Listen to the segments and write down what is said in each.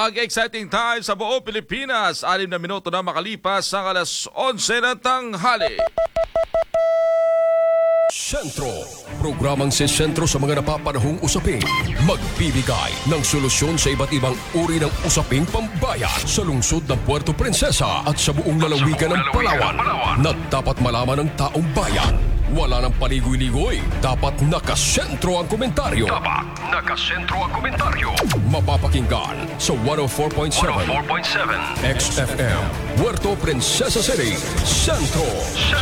pinaka-exciting time sa buong Pilipinas. 6 na minuto na makalipas ang alas 11 ng tanghali. Sentro, programang si Sentro sa mga napapanahong usapin. Magbibigay ng solusyon sa iba't ibang uri ng usaping pambayan sa lungsod ng Puerto Princesa at sa buong lalawigan ng Palawan na dapat malaman ng taong bayan. Wala nang paligoy-ligoy. Dapat nakasentro ang komentaryo. Mapapakinggan sa 104.7 XFM Puerto Princesa City. Sentro.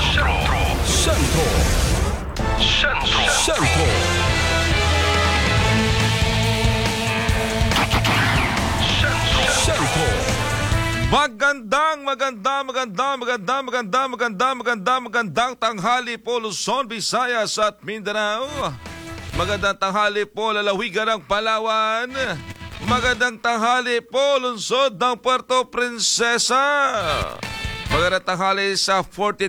Magandang tanghali po Luzon, Visayas at Mindanao. Magandang tanghali po lalawigan ng Palawan. Magandang tanghali po lungsod ng Puerto Princesa. Magandang tanghali sa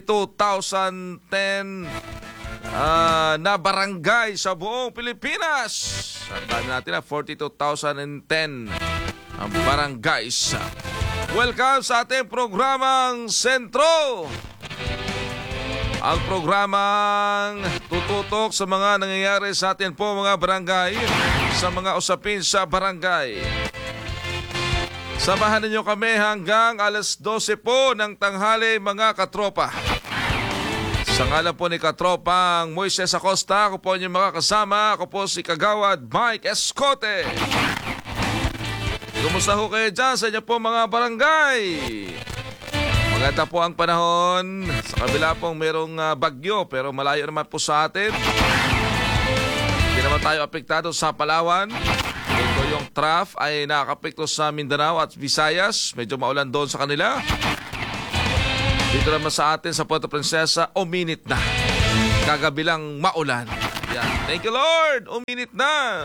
42,010 na barangay sa buong Pilipinas. Ang dami natin na 42,010 ang barangays. Welcome sa ating programang Sentro. Ang programang tututok sa mga nangyayari sa atin po mga barangay, sa mga usapin sa barangay. Samahan ninyo kami hanggang alas 12 po ng tanghali mga katropa. Sa ngalan po ni Katropang Moises Acosta, ako po inyong mga kasama. Ako po si Kagawad Mike Escote. Kumusta ho kayo dyan sa inyo po mga barangay? Maganda po ang panahon. Sa kabila pong merong bagyo pero malayo naman po sa atin. Hindi naman tayo apektado sa Palawan. Ito yung trough ay nakakapekto sa Mindanao at Visayas. Medyo maulan doon sa kanila. Dito naman sa atin sa Puerto Princesa, uminit na. Kagabi lang maulan. Yan. Thank you Lord! Uminit na!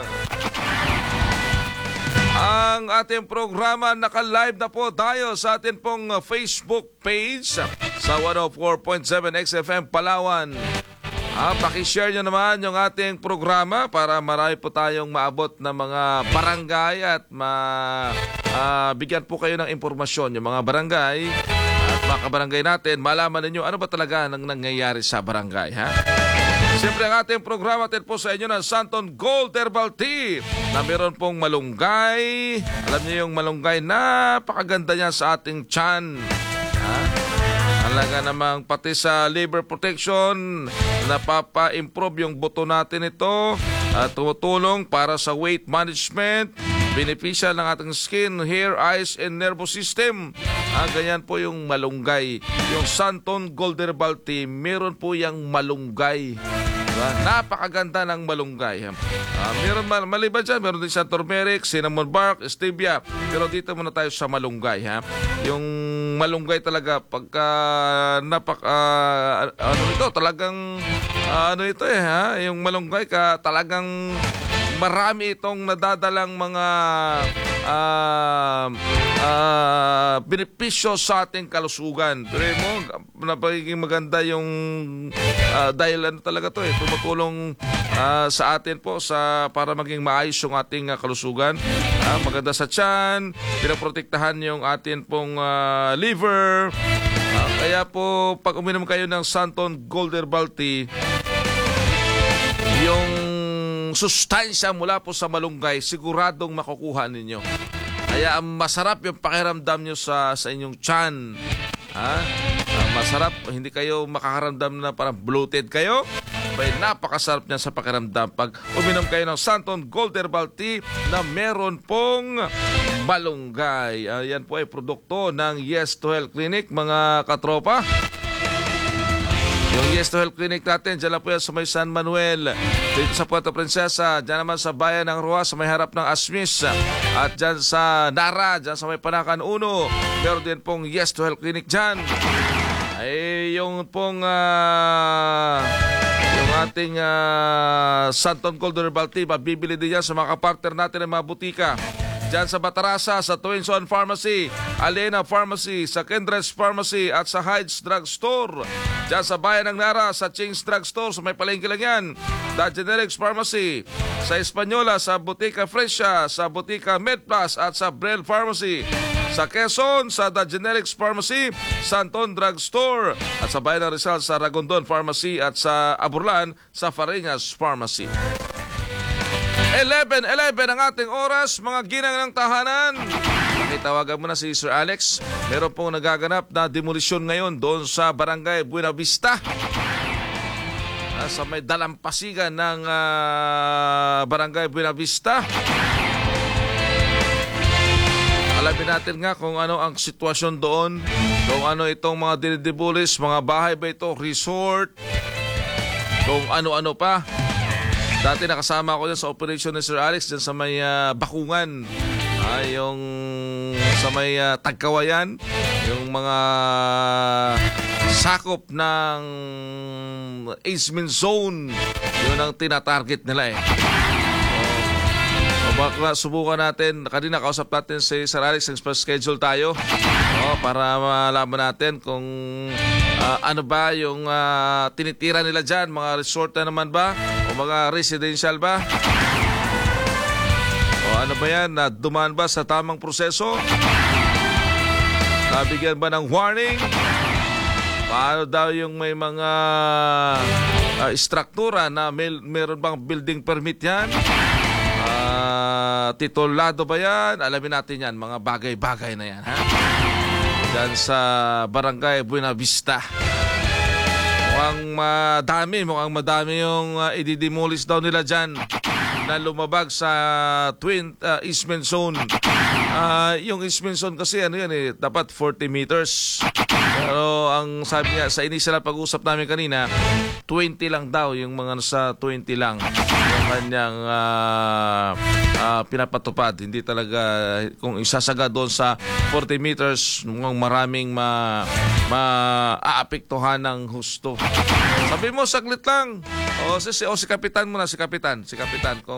Ang ating programa naka-live na po tayo sa ating pong Facebook page sa 104.7 XFM Palawan. Pakishare nyo naman yung ating programa para marami po tayong maabot na mga barangay at bigyan po kayo ng impormasyon yung mga barangay at mga kabarangay natin. Malaman ninyo ano ba talaga nang nangyayari sa barangay, ha? Siyempre ang ating programa atin po sa inyo ng Santon Gold Herbal Tea na meron pong malunggay. Alam niyo yung malunggay, napakaganda niya sa ating tiyan. Talaga namang pati sa liver protection, napapa-improve yung buto natin ito at tumutulong para sa weight management, beneficial ng ating skin, hair, eyes, and nervous system. Ganyan po yung malunggay. Yung Santon Gold Herbal Tea, meron po yung malunggay. Diba? Napakaganda ng malunggay. Meron maliban dyan, meron din siya turmeric, cinnamon bark, stevia. Pero dito muna tayo sa malunggay. Yung malunggay talaga, pagka talagang yung malunggay talagang marami itong nadadalang mga benepisyo sa ating kalusugan. Pero mo, napagiging maganda yung dahil talaga to tumutulong sa atin po para maging maayos yung ating kalusugan. Maganda sa tiyan, pinaprotektahan yung atin pong liver. Kaya po, pag uminom kayo ng Santon Gold Herbal Tea, yung sustansya mula po sa malunggay, siguradong makukuha ninyo. Kaya masarap yung pakiramdam nyo sa inyong tiyan. Masarap, hindi kayo makakaramdam na parang bloated kayo. Napakasarap niya sa pakiramdam pag uminom kayo ng Santon Gold Herbal Tea na meron pong malunggay. Yan po ay produkto ng Yes to Health Clinic, mga katropa. Yung Yes to Health Clinic natin, dyan lang po yan sa may San Manuel, dito sa Puerto Princesa, dyan naman sa bayan ng Roa, sa may harap ng Asmis, at dyan sa Nara, dyan sa may Panakan 1, meron din pong Yes to Health Clinic dyan. Ay, yung pong yung ating Santon Gold Herbal Tea, mabibili din yan sa mga kapartner natin ng mga butika. Diyan sa Batarasa, sa Twinson Pharmacy, Alena Pharmacy, sa Kendress Pharmacy at sa Heights Drugstore. Diyan sa Bayan ng Nara, sa Ching's Drugstore, sa may palengke lang yan. The Generics Pharmacy, sa Espanyola, sa Botica Fresha, sa Botica MedPlus at sa Brel Pharmacy. Sa Quezon, sa The Generics Pharmacy, Santon Drugstore at sa Bayan ng Rizal, sa Ragondon Pharmacy at sa Aburlan, sa Fareñas Pharmacy. 11:11 ang ating oras, mga ginang ng tahanan. Pakitawagan mo na si Sir Alex. Meron pong nagaganap na demolisyon ngayon doon sa Barangay Buena Vista. Sa may dalampasigan ng Barangay Buena Vista. Alamin natin nga kung ano ang sitwasyon doon. Kung ano itong mga dinidibulis, mga bahay ba ito, resort, kung ano-ano pa. Dati nakasama ako dyan sa operation ni Sir Alex dyan sa may Bakungan. Yung sa may Tagkawayan. Yung mga sakop ng Eastman Zone. Yun ang tinatarget nila eh. Baka subukan natin, kanina kausap natin si Sir Alex, schedule tayo para malaman natin kung ano ba yung tinitira nila dyan, mga resort na naman ba o mga residential ba o ano ba yan, dumaan ba sa tamang proseso, nabigyan ba ng warning, paano daw yung may mga istruktura na meron bang building permit yan, titulado ba yan? Alamin natin yan, mga bagay-bagay na yan, ha? Diyan sa Barangay Buena Vista. Mukhang madami yung ididemolish daw nila dyan na lumabag sa Eastman Zone. Yung Eastman Zone kasi ano yan eh, dapat 40 meters. Pero ang sabi niya, sa initial na pag-usap namin kanina, 20 lang daw, yung mga sa 20 lang yung kanyang pinapatupad. Hindi talaga, kung isasaga doon sa 40 meters, mukhang maraming maaapektuhan ng husto. Sabi mo, saglit lang. Si Kapitan muna, si Kapitan. Kung